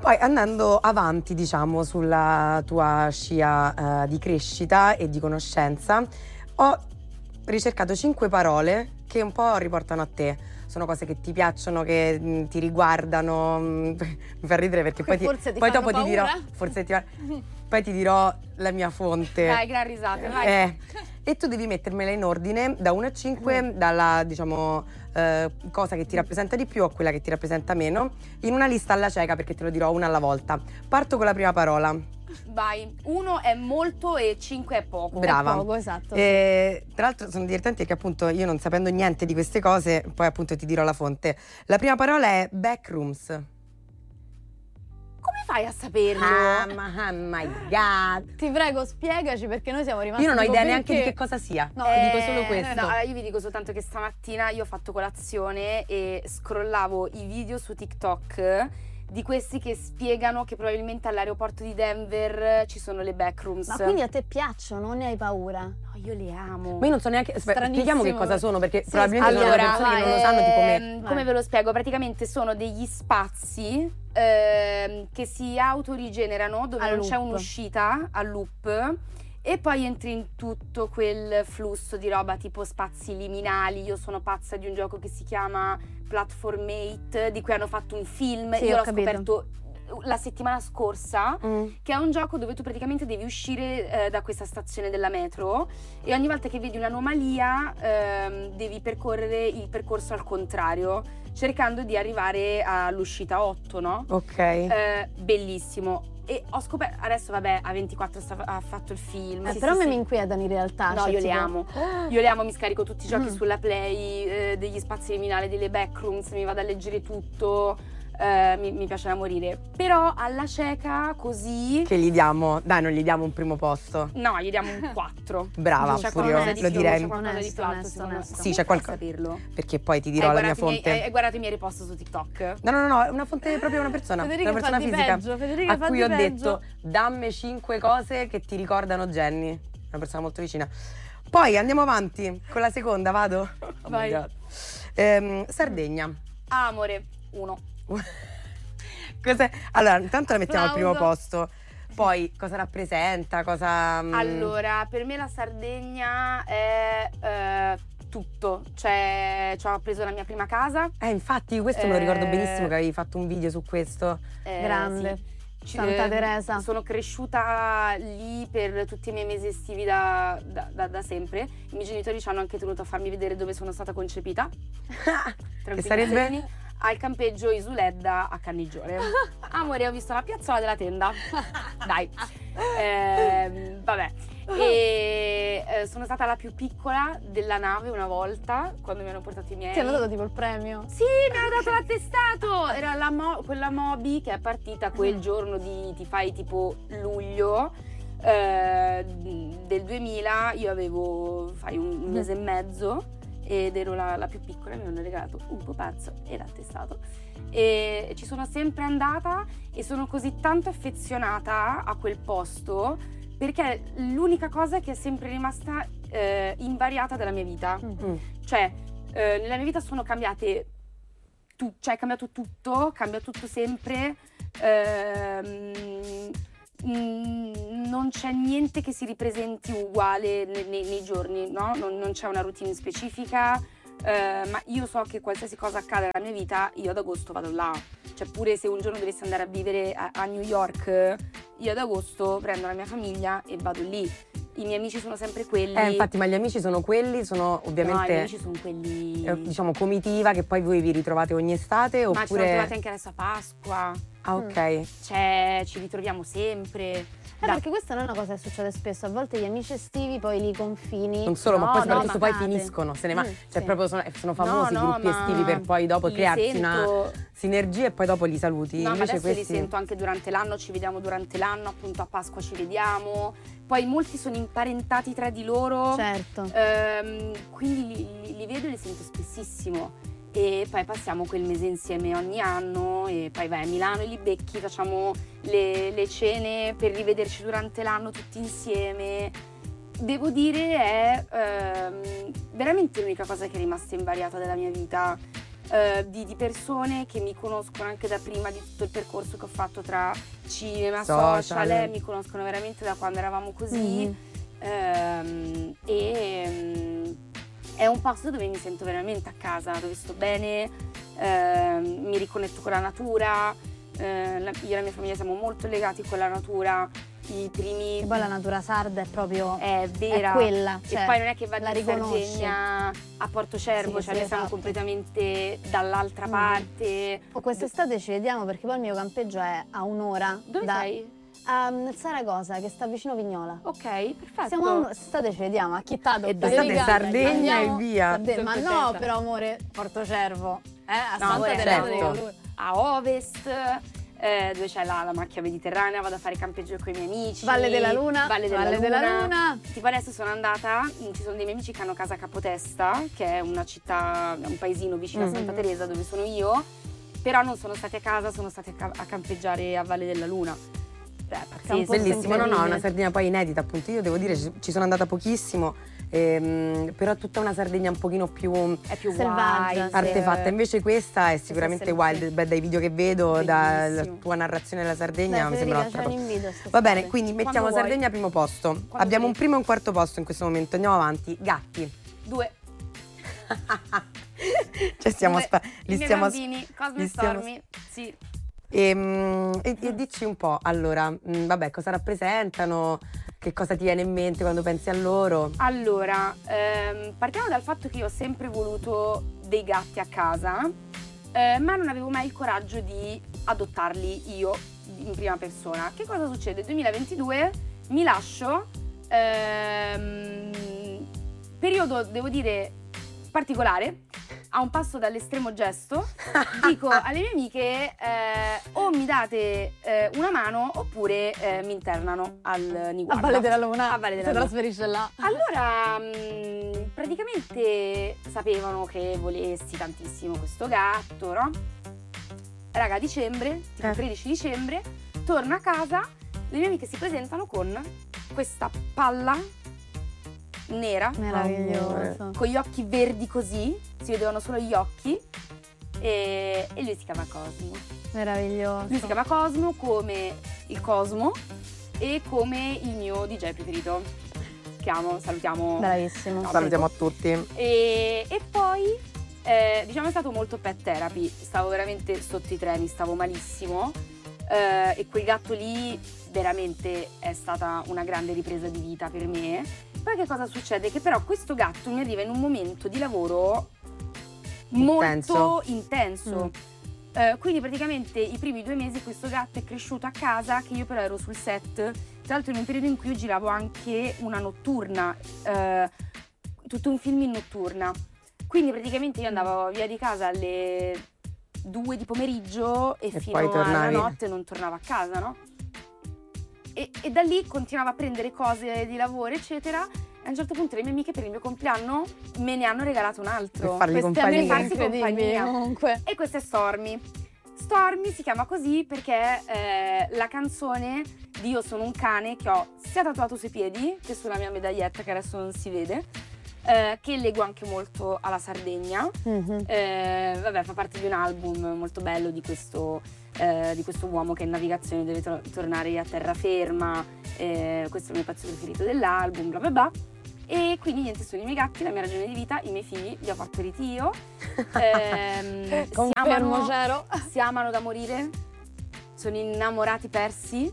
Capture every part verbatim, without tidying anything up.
Poi andando avanti, diciamo, sulla tua scia eh, di crescita e di conoscenza, ho ricercato cinque parole che un po' riportano a te. Sono cose che ti piacciono, che mh, ti riguardano. Mh, mi fa ridere perché poi, ti, forse ti poi fanno dopo ti dirò. paura? Forse ti, poi ti dirò la mia fonte. Dai, gran risata, vai. Eh, e tu devi mettermela in ordine da uno a cinque, mm. dalla, diciamo, eh, cosa che ti rappresenta di più a quella che ti rappresenta meno, in una lista alla cieca, perché te lo dirò una alla volta. Parto con la prima parola. Vai, uno è molto e cinque è poco. Brava. È poco, esatto. E, tra l'altro sono divertenti perché appunto io, non sapendo niente di queste cose, poi appunto ti dirò la fonte. La prima parola è backrooms. Come fai a saperlo? Ah, ma, oh my god. Ti prego, spiegaci, perché noi siamo rimasti. Io non ho tipo, idea neanche perché... di che cosa sia. No, Ti Eh, dico solo questo. No, allora io vi dico soltanto che stamattina io ho fatto colazione e scrollavo i video su TikTok di questi che spiegano che probabilmente all'aeroporto di Denver ci sono le backrooms. Ma quindi a te piacciono, non ne hai paura? No, io le amo. Ma io non so neanche. Aspetta, Stranissimo. spieghiamo che cosa sono, perché Sì, probabilmente sono allora, le persone che non lo vai, sanno, tipo me. ehm, Vai. Come ve lo spiego? Praticamente sono degli spazi ehm, che si autorigenerano dove A non loop. c'è un'uscita a loop e poi entri in tutto quel flusso di roba tipo spazi liminali. Io sono pazza di un gioco che si chiama Platformate, di cui hanno fatto un film. Sì, Io ho l'ho capito. scoperto la settimana scorsa, Mm. che è un gioco dove tu praticamente devi uscire eh, da questa stazione della metro e ogni volta che vedi un'anomalia ehm, devi percorrere il percorso al contrario, cercando di arrivare all'uscita otto, no? Ok. Eh, bellissimo. E ho scoperto, adesso vabbè, A ventiquattro sta- ha fatto il film. Eh, Sì, però sì, me sì. mi inquietano in realtà. No, cioè, io le tipo- amo. Io le amo, mi scarico tutti i giochi Mm. sulla Play, eh, degli spazi liminali, delle backrooms, mi vado a leggere tutto, eh, mi, mi piace da morire. Però alla cieca, così, Che gli diamo? Dai, non gli diamo un primo posto. no, gli diamo un quattro. Brava, C'è pure qualcosa io di lo più, direi. c'è qualcosa di Onesto, più alto, onesto, secondo me. onesto. Sì, c'è Come qualcosa. fai a saperlo? Perché poi ti Hai dirò la mia guardato i miei- fonte. Hai, hai guardato i miei ripost su TikTok? No, no, no, no, è una fonte proprio una persona, Federica una persona fa di fisica peggio, Federica a fa cui di ho peggio. detto dammi cinque cose che ti ricordano Jenny, una persona molto vicina. Poi andiamo avanti con la seconda, vado? Oh my Vai. God. Ehm, Sardegna. Amore, uno. Cos'è? Allora, intanto la mettiamo al primo Applauso. posto. Poi cosa rappresenta, cosa... mm, Allora, per me la Sardegna è eh, tutto. Cioè, ci ho preso la mia prima casa. Eh, infatti, questo me lo ricordo Eh, benissimo che avevi fatto un video su questo. eh, Grande. sì. Ci- Santa eh, Teresa. Sono cresciuta lì per tutti i miei mesi estivi da, da- da- da sempre. I miei genitori ci hanno anche tenuto a farmi vedere dove sono stata concepita. Che sarebbe? Tranquilli, al campeggio Isuledda a Cannigione. Amore, ho visto la piazzola della tenda. Dai. Ehm, vabbè. E eh, sono stata la più piccola della nave una volta quando mi hanno portato i miei. Ti hanno dato tipo il premio? Sì, mi hanno dato l'attestato! Era la mo- quella Moby che è partita quel giorno di, ti fai tipo luglio eh, del duemila, io avevo, fai un mese e mezzo ed ero la, la più piccola, mi hanno regalato un pupazzo e l'attestato. E ci sono sempre andata e sono così tanto affezionata a quel posto perché è l'unica cosa che è sempre rimasta eh, invariata della mia vita. Mm. Cioè, eh, nella mia vita sono cambiate, tu- cioè è cambiato tutto, cambia tutto sempre, ehm, mm, non c'è niente che si ripresenti uguale ne- nei, nei giorni, no? Non, non c'è una routine specifica, eh, ma io so che qualsiasi cosa accada nella mia vita, io ad agosto vado là. Cioè pure se un giorno dovessi andare a vivere a, a New York, io ad agosto prendo la mia famiglia e vado lì. I miei amici sono sempre quelli. Eh, infatti, ma gli amici sono quelli, sono No, i ovviamente... miei amici sono quelli. eh, diciamo comitiva che poi voi vi ritrovate ogni estate Ma ci siamo oppure trovati anche adesso a Pasqua. ah ok Cioè, ci ritroviamo sempre. Eh, Da- perché questa non è una cosa che succede spesso, a volte gli amici estivi poi li confini. non solo ma No, poi no, soprattutto ma poi cade. finiscono se ne va Mm, cioè sì. proprio sono, sono famosi i no, no, gruppi ma estivi per poi dopo li crearsi sento- una sinergia e poi dopo li saluti. No, ma Invece adesso questi li sento anche durante l'anno, ci vediamo durante l'anno, appunto a Pasqua ci vediamo. Poi molti sono imparentati tra di loro. Certo. Ehm, quindi li, li- li vedo e li sento spessissimo. E poi passiamo quel mese insieme ogni anno e poi vai a Milano e li becchi, facciamo le, le cene per rivederci durante l'anno tutti insieme. Devo dire è ehm, veramente l'unica cosa che è rimasta invariata della mia vita. eh, di, di persone che mi conoscono anche da prima di tutto il percorso che ho fatto tra cinema, social, Social. eh, mi conoscono veramente da quando eravamo così. Mm-hmm. Ehm, e mm, è un posto dove mi sento veramente a casa, dove sto bene, ehm, mi riconnetto con la natura, eh, la- io e la mia famiglia siamo molto legati con la natura, i primi... E poi la natura sarda è proprio è vera, è quella, e cioè, poi non è che vado la in riconosci. Sardegna a Porto Cervo, Sì, cioè sì, noi siamo esatto. completamente dall'altra Mm. parte. O quest'estate ci vediamo perché poi il mio campeggio è a un'ora. Dove da, sei? a nel Saragossa, che sta vicino Vignola. Ok, perfetto. Siamo a un- quest'estate ci vediamo, a Chittato. E dove State Raga, Sardegna andiamo- e via. Sardegna, ma Sono no, contenta. però amore, Porto Cervo. Eh, a No, Santa amore, Teresa certo. di Calura. a ovest, eh, dove c'è la, la macchia mediterranea, vado a fare campeggio con i miei amici. Valle della Luna. Valle della Valle Luna. della Luna. Tipo adesso sono andata, ci sono dei miei amici che hanno casa a Capotesta, che è una città, un paesino vicino Mm. a Santa Teresa dove sono io, però non sono stati a casa, sono stati a, ca- a campeggiare a Valle della Luna. Cioè, È un pazzesco. po' Bellissimo, no, no, incredibile. una Sardegna poi inedita, appunto. Io devo dire, ci ci sono andata pochissimo, ehm, però tutta una Sardegna un pochino più È più Selvaggia, wild. sì. artefatta. Invece questa è sicuramente Questa è- wild, beh, dai video che vedo, dalla Bellissimo. tua narrazione della Sardegna Dai, mi sembra Federica, un'altra c'è cosa. un invidio Va bene, quest'estate. quindi mettiamo Quando vuoi. Sardegna primo posto. Quando Abbiamo vuoi. un primo e un quarto posto in questo momento, andiamo avanti. Gatti. Due. Cioè stiamo Due. aspa- I li miei stiamo bambini, Cosmo li e stiamo- Stormy. Sì. Ehm, E, e dici un po', allora, mh, vabbè, cosa rappresentano? Che cosa ti viene in mente quando pensi a loro? Allora, ehm, partiamo dal fatto che io ho sempre voluto dei gatti a casa, eh, ma non avevo mai il coraggio di adottarli io in prima persona. Che cosa succede? duemilaventidue mi lascio, ehm, periodo, devo dire, particolare, a un passo dall'estremo gesto, dico alle mie amiche eh, o mi date eh, una mano oppure eh, mi internano al A Niguarda. Valle della Luna. A Valle della si Luna. trasferisce là. Allora, mh, praticamente sapevano che volessi tantissimo questo gatto, no? Raga, a dicembre, tipo Eh. tredici dicembre, torno a casa, le mie amiche si presentano con questa palla nera, Meraviglioso. con gli occhi verdi così, si vedevano solo gli occhi, e, e lui si chiama Cosmo. Meraviglioso. Lui si chiama Cosmo come il Cosmo e come il mio D J preferito, che amo, salutiamo. Bravissimo. No, Salutiamo a tutti. E, e poi, eh, diciamo, è stato molto pet therapy, stavo veramente sotto i treni, stavo malissimo, eh, e quel gatto lì veramente è stata una grande ripresa di vita per me. Poi che cosa succede? Che però questo gatto mi arriva in un momento di lavoro Intenso. molto intenso. Eh, quindi praticamente i primi due mesi questo gatto è cresciuto a casa, che io però ero sul set, tra l'altro in un periodo in cui io giravo anche una notturna, eh, tutto un film in notturna. Quindi praticamente io andavo via di casa alle due di pomeriggio e, E fino poi alla tornavi. notte non tornavo a casa, no? E, e da lì continuavo a prendere cose di lavoro, eccetera. E a un certo punto le mie amiche per il mio compleanno me ne hanno regalato un altro. Per fargli Queste compagnia. amiche Farsi incredibili compagnia. comunque. E questa è Stormy. Stormy si chiama così perché eh, la canzone di Io sono un cane che ho sia tatuato sui piedi che sulla mia medaglietta che adesso non si vede, eh, che leggo anche molto alla Sardegna. Mhm. Eh, vabbè, fa parte di un album molto bello di questo, eh, di questo uomo che in navigazione deve to- tornare a terraferma. Eh, questo è il mio pezzo preferito dell'album, bla bla bla. E quindi niente, sono i miei gatti, la mia ragione di vita, i miei figli, li ho partoriti io. Ehm, si, Confermo, amano, Cero. si amano da morire, sono innamorati persi.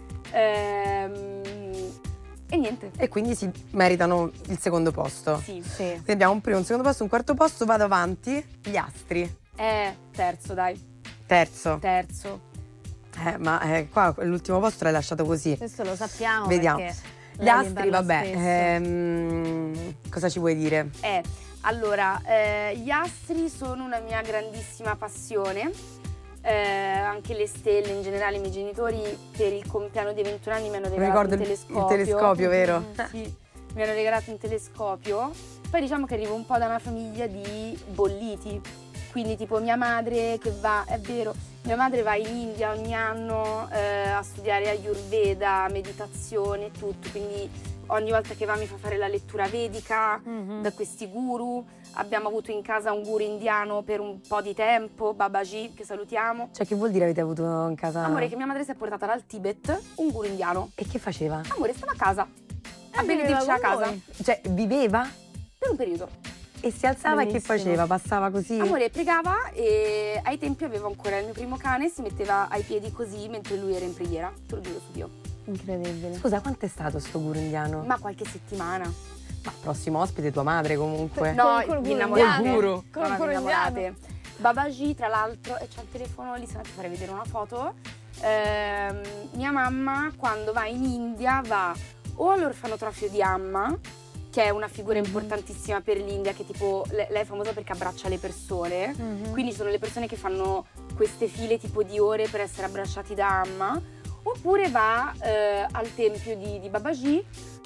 Ehm, e niente, E quindi si meritano il secondo posto. sì. Sì. Quindi abbiamo un primo, un secondo posto, un quarto posto, vado avanti. Gli astri. Eh, terzo, dai, Terzo. terzo. Eh, ma eh, qua l'ultimo posto l'hai lasciato così. Questo lo sappiamo. Vediamo. perché Gli lei astri, parla vabbè, spesso. ehm, cosa ci vuoi dire? Eh, allora, eh, gli astri sono una mia grandissima passione, eh, anche le stelle in generale. I miei genitori per il compleanno dei ventuno anni mi hanno Mi regalato ricordo un il, telescopio. il telescopio, vero? Mm, sì, mi hanno regalato un telescopio. Poi diciamo che arrivo un po' da una famiglia di bolliti, quindi tipo mia madre che va, è vero, mia madre va in India ogni anno eh, a studiare Ayurveda, meditazione, tutto, quindi ogni volta che va mi fa fare la lettura vedica Mhm. da questi guru. Abbiamo avuto in casa un guru indiano per un po' di tempo, Babaji, che salutiamo. Cioè, che vuol dire avete avuto in casa? Amore, che mia madre si è portata dal Tibet un guru indiano. E che faceva? Amore, stava a casa, a viveva benedirci a con casa voi? Cioè, viveva per un periodo. e si alzava e che Bellissimo. faceva? Passava così? Amore, pregava e ai tempi avevo ancora il mio primo cane, si metteva ai piedi così mentre lui era in preghiera. Te lo giuro su Dio. Incredibile. Scusa, quanto è stato sto guru indiano? Ma qualche settimana. Ma prossimo ospite tua madre comunque. No, Col- col gli guru innamorati. indiano. Guru. Col No, no, guru gli innamorati. indiano. Babaji, tra l'altro, e c'ha il telefono lì, se no ti farei vedere una foto. Ehm, mia mamma, quando va in India, va o all'orfanotrofio di Amma, che è una figura importantissima per l'India, che tipo, le- lei è famosa perché abbraccia le persone. Mhm. Quindi sono le persone che fanno queste file tipo di ore per essere abbracciati da Amma. Oppure va eh, al tempio di, di Babaji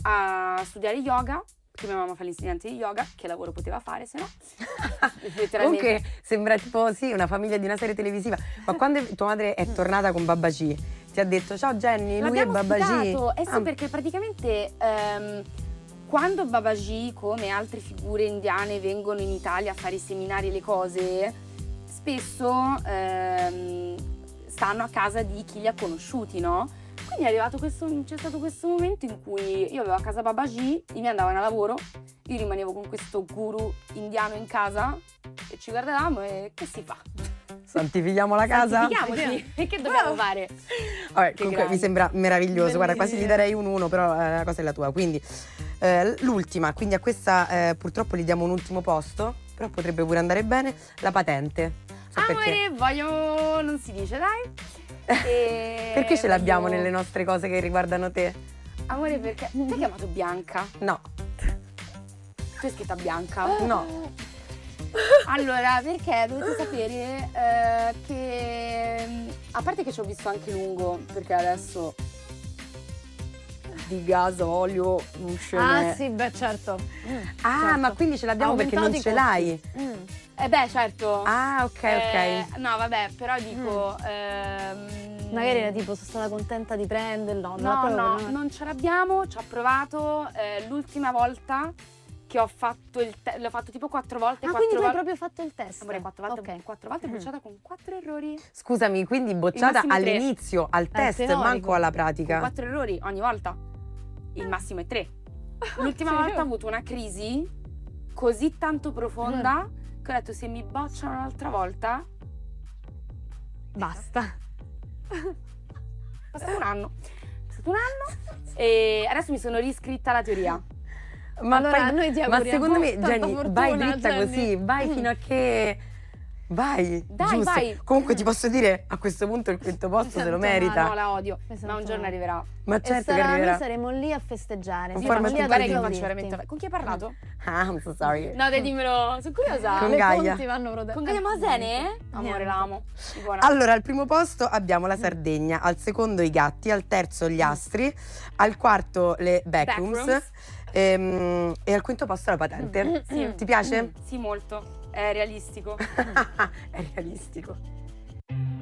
a studiare yoga, perché mia mamma fa l'insegnante di yoga, che lavoro poteva fare se no? Letteralmente. Comunque sembra tipo sì, una famiglia di una serie televisiva. Ma quando tua madre è tornata con Babaji, ti ha detto ciao Jenny, lui è L'abbiamo Babaji. ospitato, eh sì, Ah, perché praticamente ehm, quando Babaji, come altre figure indiane, vengono in Italia a fare i seminari e le cose, spesso ehm, stanno a casa di chi li ha conosciuti, no? Quindi è arrivato questo, c'è stato questo momento in cui io avevo a casa Babaji, i miei andavano a lavoro, io rimanevo con questo guru indiano in casa e ci guardavamo e che si fa? santifichiamo la casa. Santifichiamoci! E che dobbiamo fare? Vabbè, Che comunque grandi. mi sembra meraviglioso, guarda, quasi gli Bellissimo. darei un uno, però eh, la cosa è la tua. Quindi eh, l'ultima, quindi a questa eh, purtroppo gli diamo un ultimo posto, però potrebbe pure andare bene, la patente. Non so perché. Amore, voglio... non si dice, dai. E Perché ce l'abbiamo voglio- nelle nostre cose che riguardano te? Amore, perché... Ti hai chiamato Bianca? No, Tu hai scritta Bianca? no. Allora, perché dovete sapere eh, che... A parte che ci ho visto anche lungo, perché adesso... Di gas, olio, non ce n'è. Ah sì, beh certo. Ah, Certo. ma quindi ce l'abbiamo Ha perché non aumentato ce i l'hai? costi. Mm. Eh beh, certo. Ah, ok, Eh, ok. no, vabbè, però dico... ehm, Magari era tipo, sono stata contenta di prenderlo. No, proprio no, per- non ce l'abbiamo, ci ho provato eh, l'ultima volta che ho fatto il test, l'ho fatto tipo quattro volte, Ah, quattro quindi tu hai volte. proprio fatto il test? Amore, quattro volte, Ok. quattro volte bocciata con quattro errori. Scusami, quindi bocciata massimo tre. all'inizio, al test, teorico. manco alla Con pratica. quattro errori ogni volta. Il massimo è tre. L'ultima Serio? volta ho avuto una crisi così tanto profonda che ho detto se mi bocciano un'altra volta, Basta. è passato un anno. È passato un anno e adesso mi sono riscritta la teoria. Ma, Allora, poi- noi ti ma auguriamo secondo me, tanta Jenny, fortuna, vai dritta Jenny. così, vai Mm. fino a che... Vai, Dai, giusto. vai. Comunque ti posso dire, a questo punto il quinto posto se lo sento male, merita. No, la odio, Mi ma sento un giorno male. arriverà. Ma E certo che sarà, noi arriverà. saremo lì a festeggiare. Con saremo forma lì di ad Guarda che Addio, faccio applaudirti. veramente. Con chi hai parlato? Ah, I'm so sorry. No, dai, dimmelo. Sono curiosa. Con Le Gaia. fonti vanno protette. Con Gaia Masene? Amore, Niente. l'amo. Buona. Allora, al primo posto abbiamo la Sardegna, al secondo i gatti, al terzo gli astri, al quarto le backrooms, Backrooms. ehm, e al quinto posto la patente. Sì. Ti piace? Sì, molto. È realistico. È realistico.